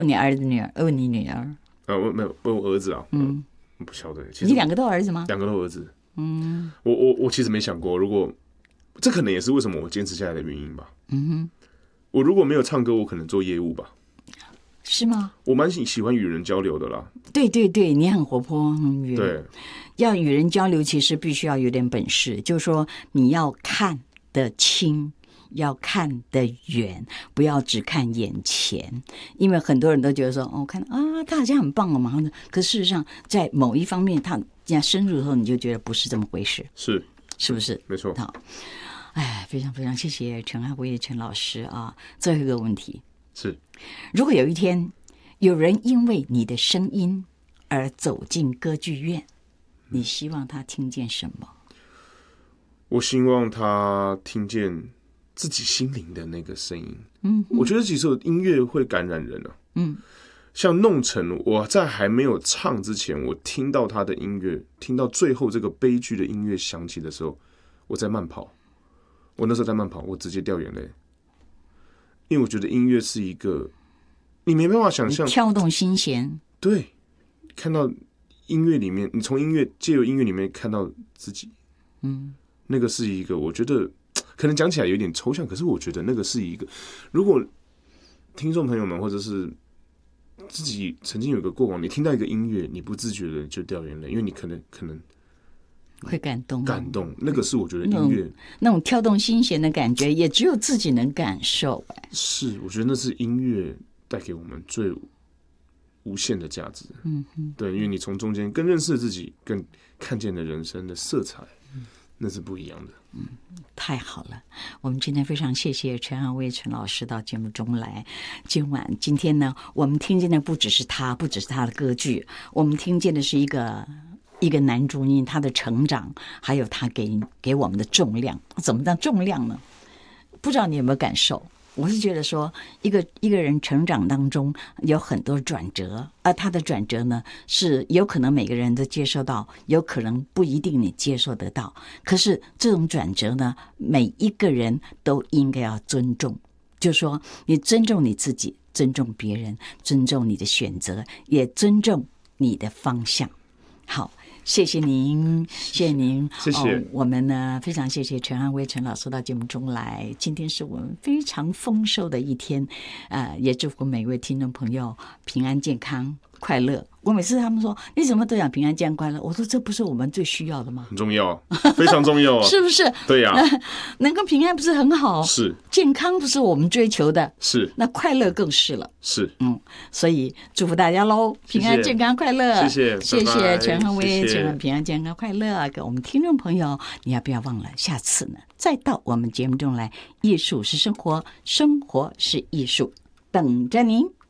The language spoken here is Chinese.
你儿子女儿？问你女儿？ 我没有问我儿子啊。不晓得。其实你2个都儿子吗？ 2个都儿子。我其实没想过，如果这可能也是为什么我坚持下来的原因吧。我如果没有唱歌，我可能做业务吧。 是吗？ 我蛮喜欢与人交流的啦。 对对对，你很活泼。 对， 要与人交流，其实必须要有点本事，就是说你要看得清，要看得远，不要只看眼前。因为很多人都觉得说，哦，看啊，他好像很棒哦嘛，可事实上在某一方面，他深入的时候，你就觉得不是这么回事，是不是？ 没错。 好，哎，非常非常谢谢陈汉威陈老师啊。最后一个问题是， 如果有一天有人因为你的声音而走进歌剧院，你希望他听见什么？ 我希望他听见自己心灵的那个声音。我觉得其实音乐会感染人啊。像弄臣，我在还没有唱之前，我听到他的音乐，听到最后这个悲剧的音乐响起的时候，我在慢跑。我那时候在慢跑，我直接掉眼泪，因为我觉得音乐是一个你没办法想象， 跳动心弦。 对，看到音乐里面，你从借由音乐里面看到自己。那个是一个，我觉得可能讲起来有点抽象，可是我觉得那个是一个，如果听众朋友们或者是自己曾经有一个过往，你听到一个音乐，你不自觉的就掉眼泪，因为你可能会感动， 那个是我觉得音乐那种跳动心弦的感觉，也只有自己能感受。 是，我觉得那是音乐带给我们最无限的价值。对，因为你从中间更认识自己，更看见了人生的色彩，那是不一样的。 太好了，我们今天非常谢谢陈汉威陈老师到节目中来。今天呢，我们听见的不只是他的歌剧，我们听见的是一个男主音他的成长，还有他给我们的重量。怎么叫重量呢？不知道你有没有感受？我是觉得说，一个人成长当中有很多转折，而他的转折呢，是有可能每个人都接受到，有可能不一定你接受得到。可是这种转折呢，每一个人都应该要尊重，就是说，你尊重你自己，尊重别人，尊重你的选择，也尊重你的方向。好。谢谢您，谢谢您， 谢谢。 我们呢非常谢谢陈汉威陈老师到节目中来。今天是我们非常丰收的一天，也祝福每一位听众朋友平安健康快乐。我每次他们说你怎么都讲平安健康快乐，我说这不是我们最需要的吗？ 很重要，非常重要啊。 是不是？ 对呀， 能够平安不是很好？ 是。 健康不是我们追求的？ 是。 那快乐更是了。 是。 所以祝福大家喽，平安健康快乐。 谢谢陈汉威，陈平安健康快乐。给我们听众朋友，你要不要忘了下次呢再到我们节目中来？艺术是生活，生活是艺术，等着您。